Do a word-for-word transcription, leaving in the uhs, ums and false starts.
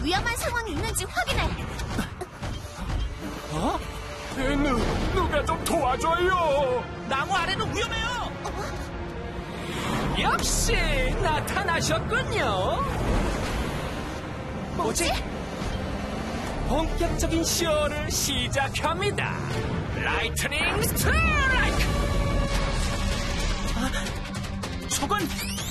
위험한 상황이 있는지 확인해. 어? 누, 누가 좀 도와줘요. 나무 아래는 위험해요. 역시 나타나셨군요. 뭐지? 본격적인 쇼를 시작합니다. 라이트닝 스트라이크! 저건